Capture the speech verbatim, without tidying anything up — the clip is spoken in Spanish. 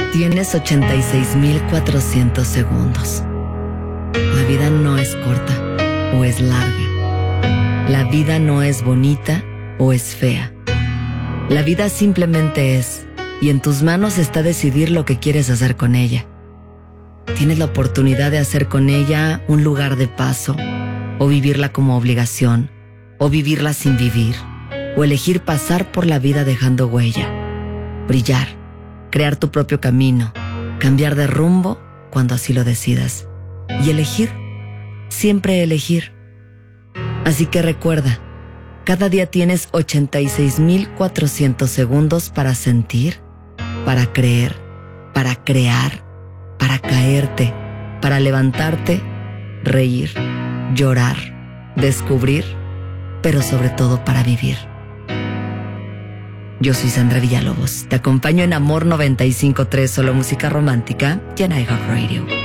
Tienes ochenta y seis mil cuatrocientos segundos. La vida no es corta o es larga. La vida no es bonita o es fea. La vida simplemente es, y en tus manos está decidir lo que quieres hacer con ella. Tienes la oportunidad de hacer con ella un lugar de paso, o vivirla como obligación, o vivirla sin vivir, o elegir pasar por la vida dejando huella, brillar, crear tu propio camino, cambiar de rumbo cuando así lo decidas, y elegir, siempre elegir. Así que recuerda, cada día tienes ochenta y seis mil cuatrocientos segundos para sentir, para creer, para crear, para caerte, para levantarte, reír, llorar, descubrir, pero sobre todo para vivir. Yo soy Sandra Villalobos. Te acompaño en Amor noventa y cinco punto tres, solo música romántica, y en iHeartRadio.